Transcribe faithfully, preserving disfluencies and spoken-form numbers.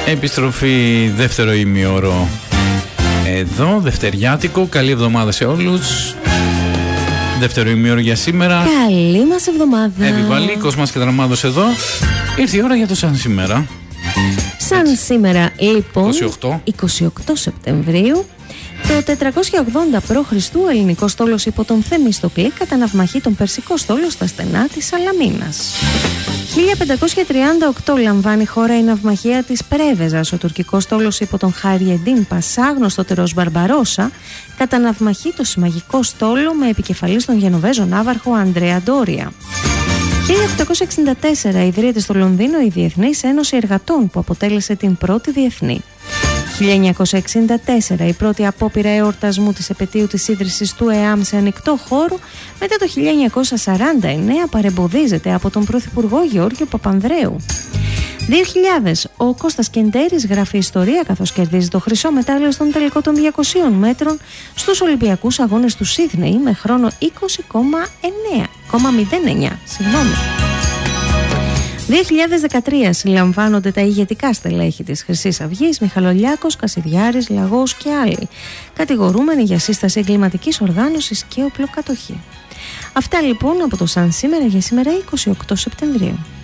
Επιστροφή δεύτερο ημιώρο εδώ, δευτεριάτικο. Καλή εβδομάδα σε όλους. Δεύτερο ημιώρο για σήμερα. Καλή μας εβδομάδα. Επιβάλλει, Κόσμας και Δραμάδος εδώ. Ήρθε η ώρα για το σαν σήμερα. Σαν σήμερα λοιπόν, είκοσι οκτώ. είκοσι οκτώ Σεπτεμβρίου, το τετρακόσια ογδόντα π.Χ. ο ελληνικός στόλος υπό τον Θεμιστοκλή καταναυμαχεί τον περσικό στόλο στα στενά της Σαλαμίνας. χίλια πεντακόσια τριάντα οκτώ λαμβάνει χώρα η ναυμαχία της Πρέβεζας. Ο τουρκικός στόλος υπό τον Χάριεντίν Πασά, γνωστότερος Μπαρμπαρόσα, καταναυμαχεί το συμμαγικό στόλο με επικεφαλής τον Γενοβέζο ναύαρχο Αντρέα Ντόρια. χίλια οκτακόσια εξήντα τέσσερα ιδρύεται στο Λονδίνο η Διεθνής Ένωση Εργατών, που αποτέλεσε την πρώτη διεθνή. χίλια εννιακόσια εξήντα τέσσερα η πρώτη απόπειρα εορτασμού της επετείου της ίδρυσης του ΕΑΜ σε ανοιχτό χώρο, μετά το χίλια εννιακόσια σαράντα εννέα παρεμποδίζεται από τον Πρωθυπουργό Γεώργιο Παπανδρέου. δύο χιλιάδες ο Κώστας Κεντέρης γράφει ιστορία καθώς κερδίζει το χρυσό μετάλλιο στον τελικό των διακοσίων μέτρων στους Ολυμπιακούς Αγώνες του Σίδνεϊ με χρόνο είκοσι κόμμα μηδέν εννέα. Συγγνώμη. δύο χιλιάδες δεκατρία συλλαμβάνονται τα ηγετικά στελέχη της Χρυσής Αυγής, Μιχαλολιάκος, Κασιδιάρης, Λαγός και άλλοι, κατηγορούμενοι για σύσταση εγκληματικής οργάνωσης και οπλοκατοχή. Αυτά λοιπόν από το Σαν σήμερα για σήμερα είκοσι οκτώ Σεπτεμβρίου.